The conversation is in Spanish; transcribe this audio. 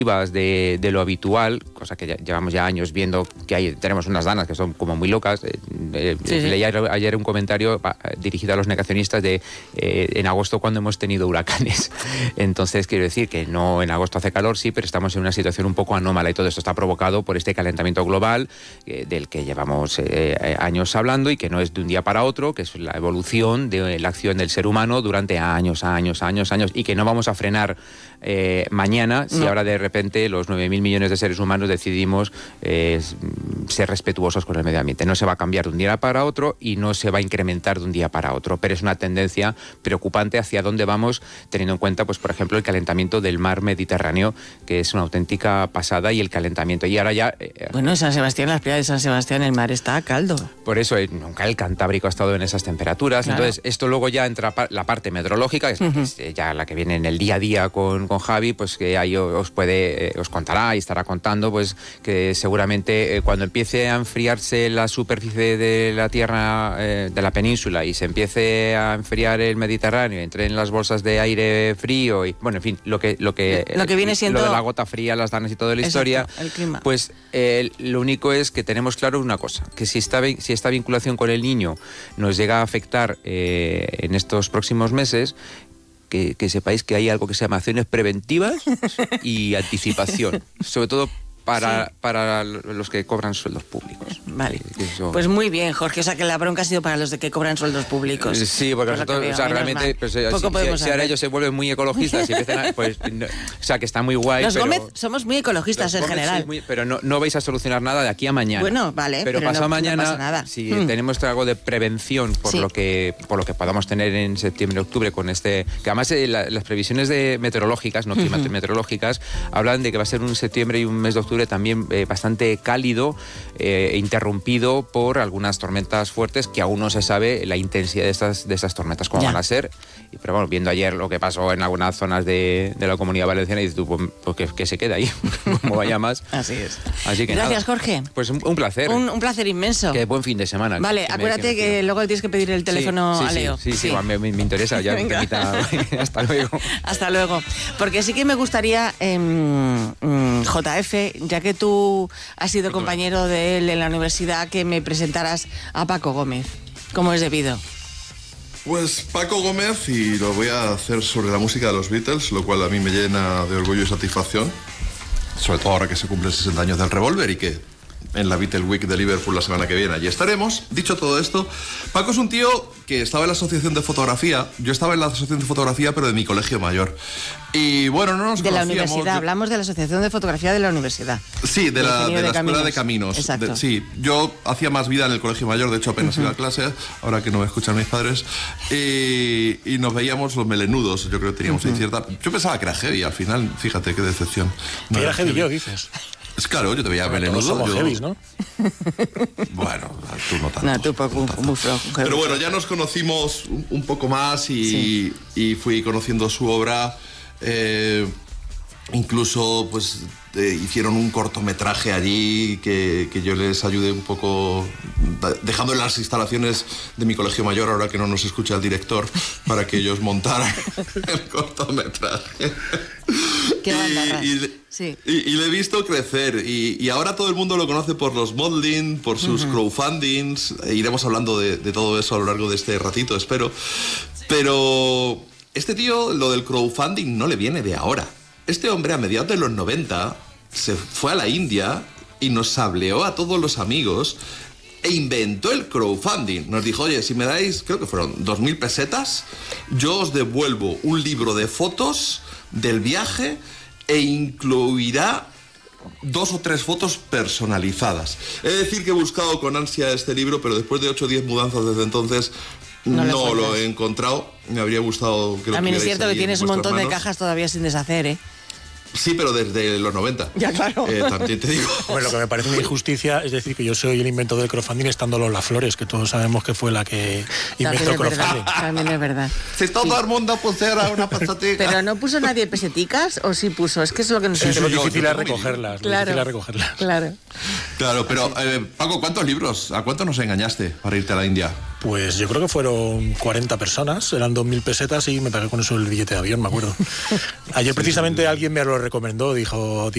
de lo habitual, cosa que llevamos ya años viendo que tenemos unas danas que son como muy locas. Leí ayer un comentario dirigido a los negacionistas de en agosto cuando hemos tenido huracanes. Entonces quiero decir que no, en agosto hace calor, sí, pero estamos en una situación un poco anómala y todo esto está provocado por este calentamiento global del que llevamos años hablando y que no es de un día para otro, que es la evolución de la acción del ser humano durante años y que no vamos a frenar mañana si ahora de repente los 9.000 millones de seres humanos decidimos ser respetuosos con el medio ambiente. No se va a cambiar de un día para otro y no se va a incrementar de un día para otro, pero es una tendencia preocupante hacia dónde vamos, teniendo en cuenta, pues por ejemplo, el calentamiento del mar Mediterráneo, que es una auténtica pasada, y el calentamiento. Y ahora ya... Bueno, en San Sebastián, en las playas de San Sebastián, el mar está caldo. Por eso, nunca el Cantábrico ha estado en esas temperaturas. Claro. Entonces, esto luego ya entra la parte meteorológica, que es ya la que viene en el día a día con Javi, pues que ahí os contará y estará contando, pues que seguramente cuando empiece a enfriarse la superficie de la tierra, de la península, y se empiece a enfriar el Mediterráneo, entre en las bolsas de aire frío y, bueno, en fin, lo que viene siendo lo de la gota fría, las danas y toda la historia, el clima. Pues lo único es que tenemos claro una cosa, que si esta vinculación con el Niño nos llega a afectar en estos próximos meses, que sepáis que hay algo que se llama acciones preventivas y anticipación, sobre todo para los que cobran sueldos públicos. Vale. Pues muy bien, Jorge. O sea, que la bronca ha sido para los de que cobran sueldos públicos. Sí, porque nosotros, o sea, realmente, pues, si ahora ellos se vuelven muy ecologistas y empiezan a, pues, o sea, que está muy guay. Los Gómez somos muy ecologistas en general. Pero no vais a solucionar nada de aquí a mañana. Bueno, vale. Pero pasado mañana, no pasa nada. Si tenemos algo de prevención por lo que podamos tener en septiembre, octubre, con este... Que además las previsiones meteorológicas, no climático-meteorológicas, hablan de que va a ser un septiembre y un mes de octubre también bastante cálido, interrumpido por algunas tormentas fuertes, que aún no se sabe la intensidad de estas tormentas cómo van a ser. Pero bueno, viendo ayer lo que pasó en algunas zonas de la Comunidad Valenciana, y dices tú, pues que se queda ahí, como vaya más. Así es. Así que gracias, nada, Jorge. Pues un placer. Un placer inmenso. Que buen fin de semana. Vale, acuérdate que luego tienes que pedir el teléfono a Leo. Sí, me interesa. Ya hasta luego. Hasta luego. Porque sí que me gustaría, JF, ya que tú has sido compañero de él en la universidad, que me presentaras a Paco Gómez, como es debido. Pues Paco Gómez, y lo voy a hacer sobre la música de los Beatles, lo cual a mí me llena de orgullo y satisfacción, sobre todo ahora que se cumplen 60 años del Revolver y que en la Beatle Week de Liverpool la semana que viene allí estaremos. Dicho todo esto, Paco es un tío que estaba en la asociación de fotografía. Yo estaba en la asociación de fotografía, pero de mi colegio mayor. Y bueno, no nos conocíamos. De la universidad, hablamos de la asociación de fotografía de la universidad. Sí, de la Escuela de Caminos. Exacto. Sí, yo hacía más vida en el colegio mayor, de hecho apenas iba a clase, ahora que no me escuchan mis padres. Y nos veíamos los melenudos, yo creo que teníamos ahí cierta... Yo pensaba que era heavy, al final, fíjate qué decepción. No era heavy yo, dices. Es claro, yo te veía melenudo. Somos heavies, ¿no? Bueno, tú no tanto. No, tú poco, muy flojo. Pero bueno, ya nos conocimos un poco más y fui conociendo su obra. Incluso, pues, hicieron un cortometraje allí que yo les ayudé un poco, dejando en las instalaciones de mi colegio mayor, ahora que no nos escucha el director, para que ellos montaran el cortometraje. Qué banda, y le he visto crecer y ahora todo el mundo lo conoce por los modeling, por sus crowdfundings. Iremos hablando de todo eso a lo largo de este ratito, espero. Pero este tío, lo del crowdfunding no le viene de ahora. Este hombre a mediados de los 90 se fue a la India y nos sableó a todos los amigos e inventó el crowdfunding. Nos dijo, oye, si me dais, creo que fueron 2.000 pesetas, yo os devuelvo un libro de fotos del viaje e incluirá 2 o 3 fotos personalizadas. Es decir, que he buscado con ansia este libro, pero después de 8 o 10 mudanzas desde entonces no lo he encontrado. Me habría gustado que lo también es cierto que tienes un montón manos. De cajas todavía sin deshacer, ¿eh? Sí, pero desde los 90. Ya, claro. También te digo. Bueno, lo que me parece una injusticia es decir que yo soy el inventor del crowdfunding estando Lola Flores, que todos sabemos que fue la que inventó el crowdfunding. También es verdad. Si todo el mundo pusiera una pesetica. Pero no puso nadie peseticas, o sí puso, es que es lo que no sé. Es lo difícil es recogerlas. Claro, Claro, pero Paco, ¿cuántos libros? ¿A cuántos nos engañaste para irte a la India? Pues yo creo que fueron 40 personas, eran 2.000 pesetas y me pagué con eso el billete de avión, me acuerdo. Ayer precisamente alguien me lo recomendó, dijo...